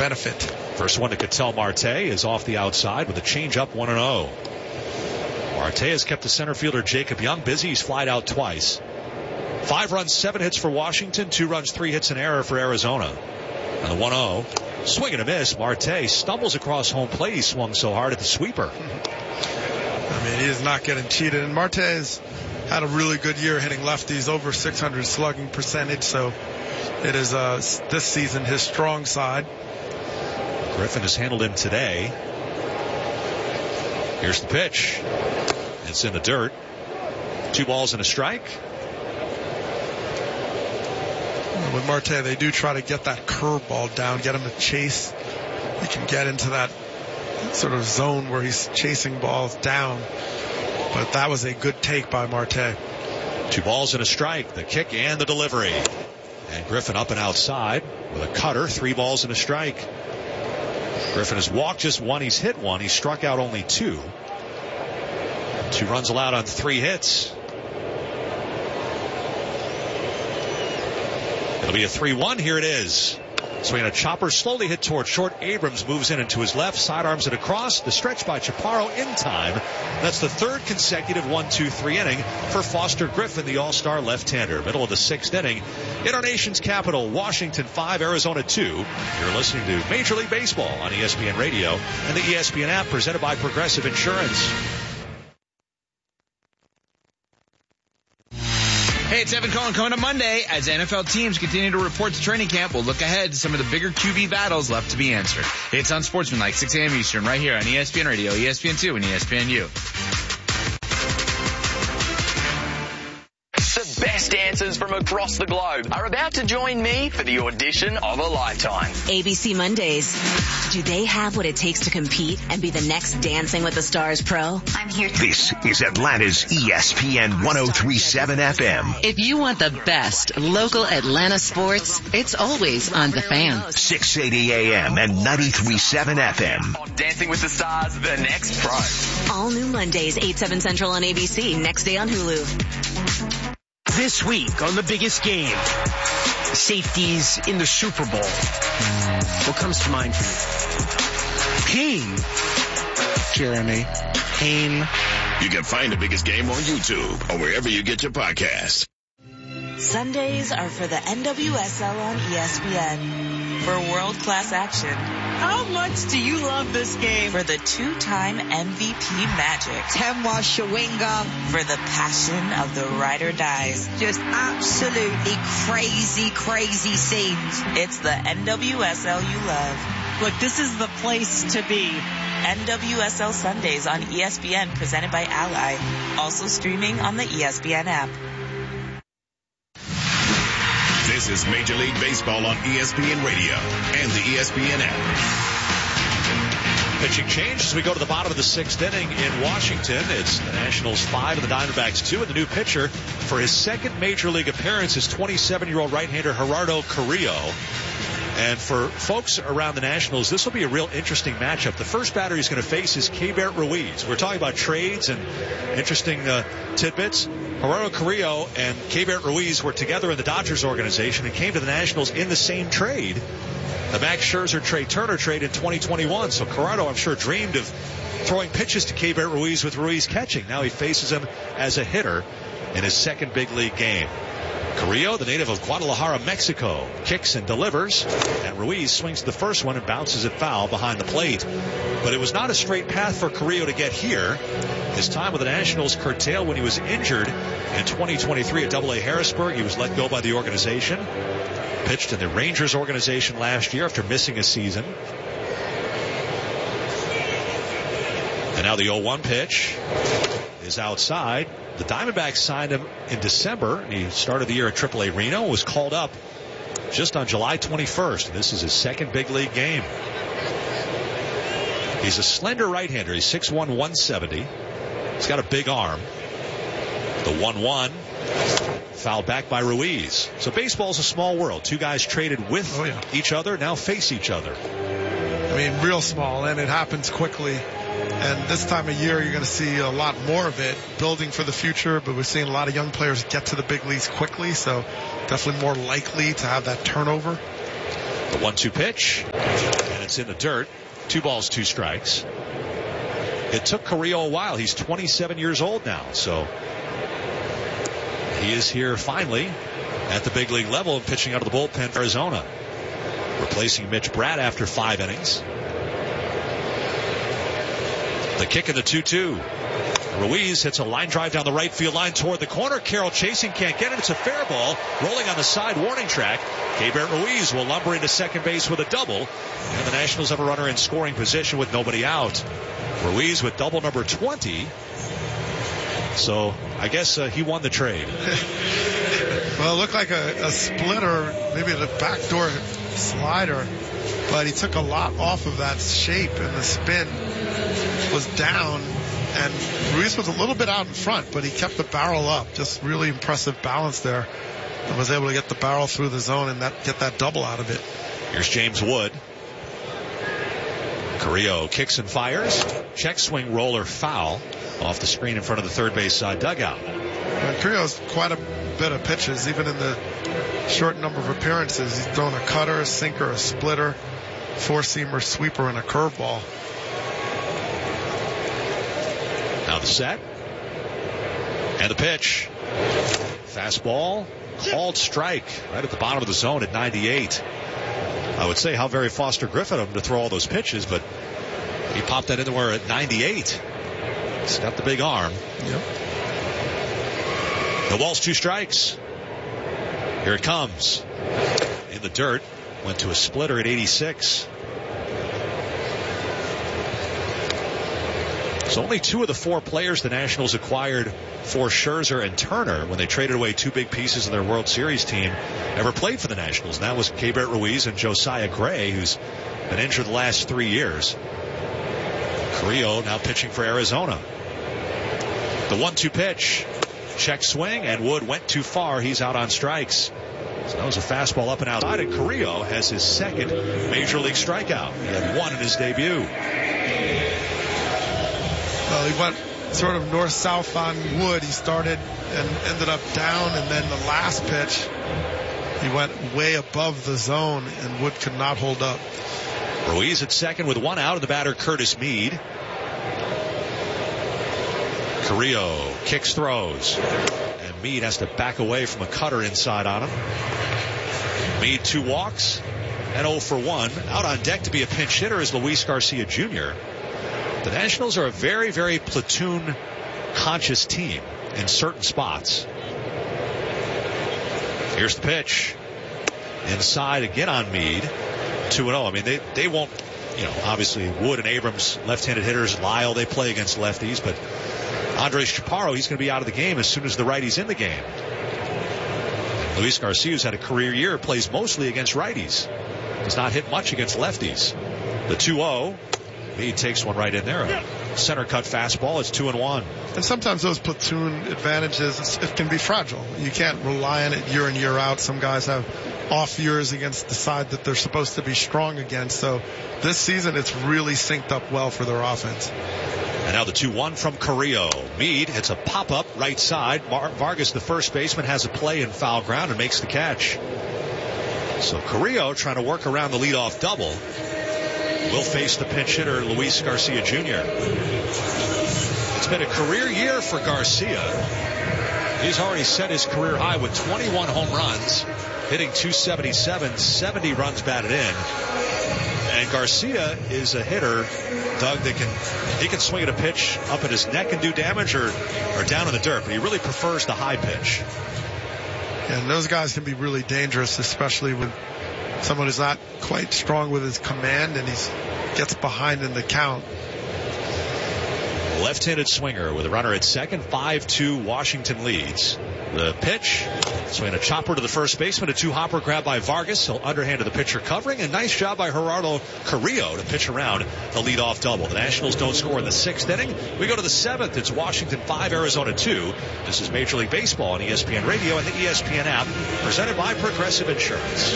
benefit. First one to Ketel Marte is off the outside with a changeup 1-0. Marte has kept the center fielder Jacob Young busy. He's flied out twice. 5 runs, 7 hits for Washington, 2 runs, 3 hits, and error for Arizona. And the 1-0. Swing and a miss. Marte stumbles across home plate. He swung so hard at the sweeper. I mean, he is not getting cheated. And Marte has had a really good year hitting lefties, over 600 slugging percentage. So it is this season his strong side. Griffin has handled him today. Here's the pitch. It's in the dirt. 2 balls and a strike. With Marte, they do try to get that curveball down, get him to chase. He can get into that sort of zone where he's chasing balls down. But that was a good take by Marte. 2 balls and a strike. The kick and the delivery. And Griffin up and outside with a cutter. 3 balls and a strike. Griffin has walked just 1. He's hit 1. He struck out only 2. 2 runs allowed on 3 hits. It'll be a 3-1. Here it is. Swinging a chopper, slowly hit toward short. Abrams moves in and to his left, sidearms it across. The stretch by Chaparro in time. That's the 3rd consecutive 1-2-3 inning for Foster Griffin, the all-star left-hander. Middle of the 6th inning in our nation's capital, Washington 5, Arizona 2. You're listening to Major League Baseball on ESPN Radio and the ESPN app, presented by Progressive Insurance. Hey, it's Evan Cohen coming up Monday. As NFL teams continue to report to training camp, we'll look ahead to some of the bigger QB battles left to be answered. It's on Sportsmanlike, 6 a.m. Eastern, right here on ESPN Radio, ESPN2, and ESPNU. The best dancers from across the globe are about to join me for the audition of a lifetime. ABC Mondays. Do they have what it takes to compete and be the next Dancing with the Stars pro? I'm here to... This is Atlanta's ESPN 103.7 FM. If you want the best local Atlanta sports, it's always on The Fan. 680 AM and 93.7 FM. On Dancing with the Stars, the next pro. All new Mondays, 8/7 Central on ABC, next day on Hulu. This week on The Biggest Game, safeties in the Super Bowl. What comes to mind for you? Pain. Jeremy. Pain. You can find The Biggest Game on YouTube or wherever you get your podcasts. Sundays are for the NWSL on ESPN. For world-class action. How much do you love this game? For the 2-time MVP magic. Temwa Shawinga. For the passion of the ride or dies. Just absolutely crazy, crazy scenes. It's the NWSL you love. Look, this is the place to be. NWSL Sundays on ESPN, presented by Ally. Also streaming on the ESPN app. This is Major League Baseball on ESPN Radio and the ESPN app. Pitching change as we go to the bottom of the 6th inning in Washington. It's the Nationals 5 and the Diamondbacks 2. And the new pitcher for his 2nd Major League appearance is 27-year-old right-hander Gerardo Carrillo. And for folks around the Nationals, this will be a real interesting matchup. The first batter he's going to face is Keibert Ruiz. We're talking about trades and interesting tidbits. Gerardo Carrillo and Keibert Ruiz were together in the Dodgers organization and came to the Nationals in the same trade, the Max Scherzer-Trey Turner trade in 2021. So Gerardo, I'm sure, dreamed of throwing pitches to Keibert Ruiz with Ruiz catching. Now he faces him as a hitter in his 2nd big league game. Carrillo, the native of Guadalajara, Mexico, kicks and delivers, and Ruiz swings the first one and bounces it foul behind the plate. But it was not a straight path for Carrillo to get here. His time with the Nationals curtailed when he was injured in 2023 at AA Harrisburg. He was let go by the organization. Pitched in the Rangers organization last year after missing a season. And now the 0-1 pitch is outside. The Diamondbacks signed him in December. He started the year at AAA Reno, was called up just on July 21st. This is his 2nd big league game. He's a slender right-hander. He's 6'1", 170. He's got a big arm. The 1-1 fouled back by Ruiz. So baseball's a small world. 2 guys traded with each other, now face each other. I mean, real small, and it happens quickly. And this time of year, you're going to see a lot more of it, building for the future. But we're seeing a lot of young players get to the big leagues quickly, so definitely more likely to have that turnover. The 1-2 pitch. And It's in the dirt. 2 balls, 2 strikes. It took Carrillo a while. He's 27 years old now, so he is here finally at the big league level and pitching out of the bullpen for Arizona, replacing Mitch Bratt after 5 innings. The kick in the 2-2. Ruiz hits a line drive down the right field line toward the corner. Carroll chasing, can't get it. It's a fair ball. Rolling on the side warning track. Keibert Ruiz will lumber into second base with a double. And the Nationals have a runner in scoring position with nobody out. Ruiz with double number 20. So I guess he won the trade. Well, it looked like a splitter, maybe a backdoor slider, but he took a lot off of that shape, and the spin was down. And Ruiz was a little bit out in front, but he kept the barrel up. Just really impressive balance there. And was able to get the barrel through the zone and get that double out of it. Here's James Wood. Carrillo kicks and fires. Check swing roller foul off the screen in front of the third base side dugout. And Carrillo's quite a bit of pitches, even in the short number of appearances. He's thrown a cutter, a sinker, a splitter, 4-seamer, sweeper, and a curveball. Now the set. And the pitch. Fastball. Called strike right at the bottom of the zone at 98. I would say how very Foster Griffin him to throw all those pitches, but he popped that into where at 98. He's got the big arm. Yep. The ball's 2 strikes. Here it comes. In the dirt. Went to a splitter at 86. So only 2 of the 4 players the Nationals acquired for Scherzer and Turner when they traded away 2 big pieces of their World Series team ever played for the Nationals. And that was Keibert Ruiz and Josiah Gray, who's been injured the last 3 years. Carrillo now pitching for Arizona. The 1-2 pitch. Check swing, and Wood went too far. He's out on strikes. So that was a fastball up and outside, and Carrillo has his second major league strikeout. He had 1 in his debut. Well, he went sort of north-south on Wood. He started and ended up down, and then the last pitch, he went way above the zone, and Wood could not hold up. Ruiz at second with 1 out, and the batter Curtis Mead. Carrillo kicks, throws, and Mead has to back away from a cutter inside on him. Mead 2 walks and 0 for 1. Out on deck to be a pinch hitter is Luis Garcia Jr. The Nationals are a very, very platoon-conscious team in certain spots. Here's the pitch. Inside again on Mead. 2-0. I mean, they won't, obviously Wood and Abrams, left-handed hitters, Lyle, they play against lefties, but Andres Chaparro, he's going to be out of the game as soon as the righty's in the game. Luis Garcia's had a career year, plays mostly against righties. Does not hit much against lefties. The 2-0. Mead takes one right in there. Center cut fastball. It's 2-1. And sometimes those platoon advantages, it can be fragile. You can't rely on it year in, year out. Some guys have off years against the side that they're supposed to be strong against. So this season, it's really synced up well for their offense. And now the 2-1 from Carrillo. Mead hits a pop-up right side. Vargas, the first baseman, has a play in foul ground and makes the catch. So Carrillo trying to work around the leadoff double. Will face the pinch hitter, Luis Garcia Jr. It's been a career year for Garcia. He's already set his career high with 21 home runs, hitting .277, 70 runs batted in. And Garcia is a hitter, Doug, that he can swing at a pitch up at his neck and do damage or down in the dirt, but he really prefers the high pitch. And those guys can be really dangerous, especially with someone who's not quite strong with his command and he gets behind in the count. Left-handed swinger with a runner at second. 5-2 Washington leads. The pitch, swinging a chopper to the first baseman, a 2-hopper grab by Vargas. He'll underhand to the pitcher covering. A nice job by Gerardo Carrillo to pitch around the leadoff double. The Nationals don't score in the 6th inning. We go to the 7th. It's Washington 5, Arizona 2. This is Major League Baseball on ESPN Radio and the ESPN app, presented by Progressive Insurance.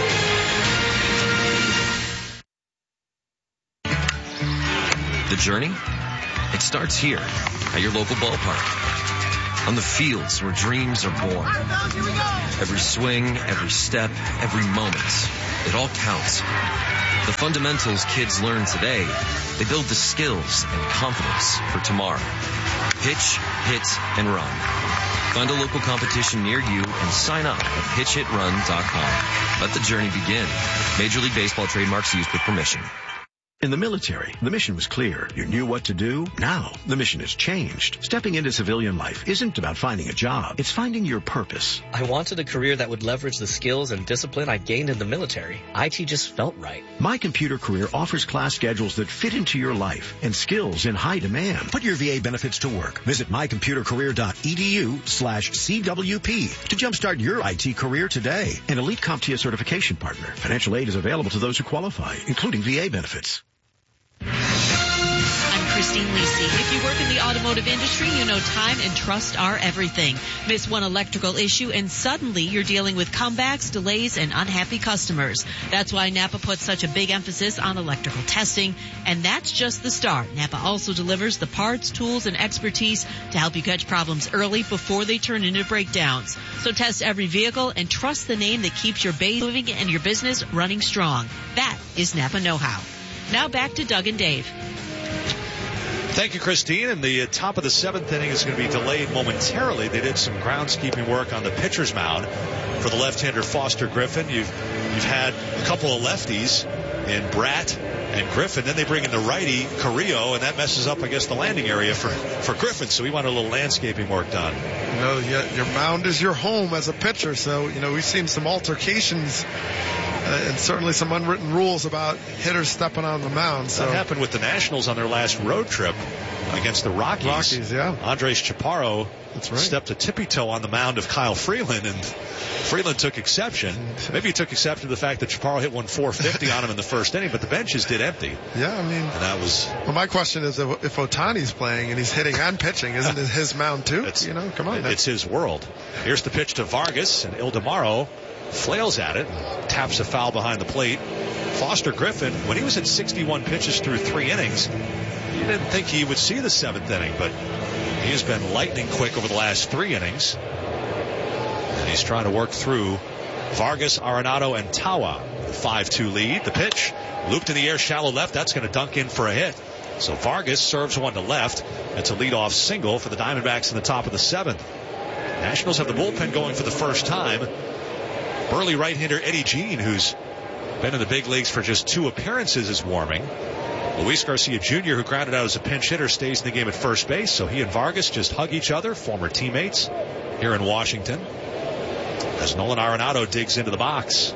The journey? It starts here at your local ballpark. On the fields where dreams are born. Every swing, every step, every moment, it all counts. The fundamentals kids learn today, they build the skills and confidence for tomorrow. Pitch, hit, and run. Find a local competition near you and sign up at pitchhitrun.com. Let the journey begin. Major League Baseball trademarks used with permission. In the military, the mission was clear. You knew what to do. Now, the mission has changed. Stepping into civilian life isn't about finding a job. It's finding your purpose. I wanted a career that would leverage the skills and discipline I gained in the military. IT just felt right. My Computer Career offers class schedules that fit into your life and skills in high demand. Put your VA benefits to work. Visit mycomputercareer.edu/CWP to jumpstart your IT career today. An elite CompTIA certification partner. Financial aid is available to those who qualify, including VA benefits. I'm Christine Lisi. If you work in the automotive industry, you know time and trust are everything. Miss one electrical issue and suddenly you're dealing with comebacks, delays, and unhappy customers. That's why Napa puts such a big emphasis on electrical testing, and that's just the start. Napa also delivers the parts, tools, and expertise to help you catch problems early before they turn into breakdowns. So test every vehicle and trust the name that keeps your base moving and your business running strong. That is Napa know-how. Now back to Doug and Dave. Thank you, Christine. And the top of the 7th inning is going to be delayed momentarily. They did some groundskeeping work on the pitcher's mound for the left-hander Foster Griffin. You've had a couple of lefties in Bratt and Griffin. Then they bring in the righty Carrillo, and that messes up, I guess, the landing area for Griffin. So we want a little landscaping work done. You know, your mound is your home as a pitcher. So, you know, we've seen some altercations and certainly some unwritten rules about hitters stepping on the mound. So that happened with the Nationals on their last road trip against the Rockies. Yeah. Andres Chaparro stepped a tippy toe on the mound of Kyle Freeland, and Freeland took exception. Maybe he took exception to the fact that Chaparro hit one 450 on him in the first inning, but the benches did empty. Yeah, I mean, and that was. Well, my question is, if Ohtani's playing and he's hitting and pitching, isn't it his mound too? Come on. It's his world. Here's the pitch to Vargas, and Ildemaro flails at it, taps a foul behind the plate. Foster Griffin, when he was at 61 pitches through 3 innings, you didn't think he would see the 7th inning, but he has been lightning quick over the last 3 innings. And he's trying to work through Vargas, Arenado, and Tawa. 5-2 lead. The pitch looped in the air, shallow left. That's going to dunk in for a hit. So Vargas serves one to left. It's a leadoff single for the Diamondbacks in the top of the 7th. Nationals have the bullpen going for the first time. Burly right-hander Eddie Jean, who's been in the big leagues for just 2 appearances, is warming. Luis Garcia Jr., who grounded out as a pinch hitter, stays in the game at first base. So he and Vargas just hug each other, former teammates here in Washington, as Nolan Arenado digs into the box.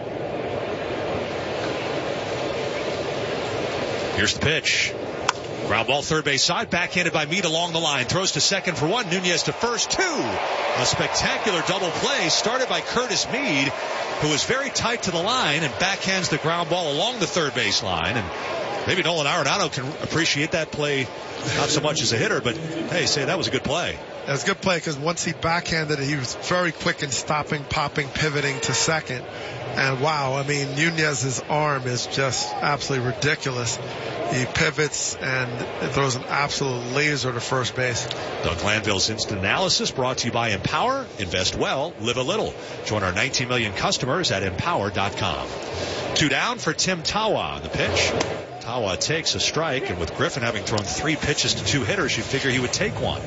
Here's the pitch. Ground ball third base side, backhanded by Meade along the line. Throws to second for 1, Nunez to first 2. A spectacular double play started by Curtis Meade, who was very tight to the line and backhands the ground ball along the third base line. And maybe Nolan Arenado can appreciate that play, not so much as a hitter, but hey, say that was a good play. That was a good play because once he backhanded it, he was very quick in stopping, popping, pivoting to second. And wow, I mean, Nunez's arm is just absolutely ridiculous. He pivots and throws an absolute laser to first base. Doug Glanville's instant analysis brought to you by Empower. Invest well, live a little. Join our 19 million customers at empower.com. 2 down for Tim Tawa. The pitch. Tawa takes a strike, and with Griffin having thrown 3 pitches to 2 hitters, you figure he would take one.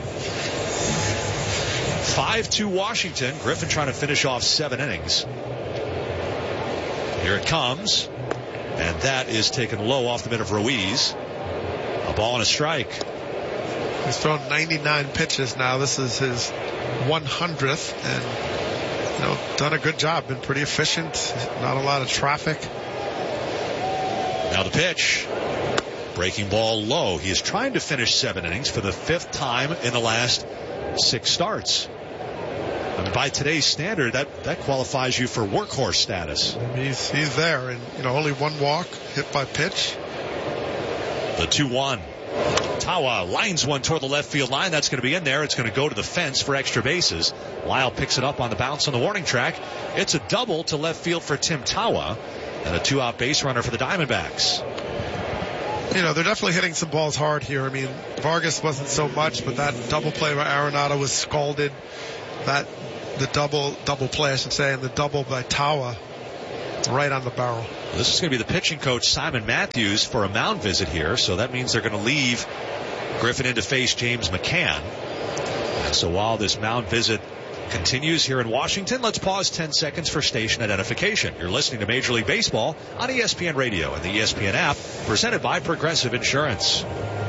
5-2 Washington. Griffin trying to finish off 7 innings. Here it comes. And that is taken low off the mid of Ruiz. A ball and a strike. He's thrown 99 pitches now. This is his 100th. And, done a good job. Been pretty efficient. Not a lot of traffic. Now the pitch. Breaking ball low. He is trying to finish 7 innings for the 5th time in the last 6 starts. I mean, by today's standard, that qualifies you for workhorse status. He's there, and only 1 walk, hit by pitch. The 2-1. Tawa lines one toward the left field line. That's going to be in there. It's going to go to the fence for extra bases. Lyle picks it up on the bounce on the warning track. It's a double to left field for Tim Tawa, and a 2-out base runner for the Diamondbacks. They're definitely hitting some balls hard here. I mean, Vargas wasn't so much, but that double play by Arenado was scalded. The double play, I should say, and the double by Tawa right on the barrel. This is going to be the pitching coach, Simon Matthews, for a mound visit here. So that means they're going to leave Griffin in to face James McCann. And so while this mound visit continues here in Washington, let's pause 10 seconds for station identification. You're listening to Major League Baseball on ESPN Radio and the ESPN app, presented by Progressive Insurance.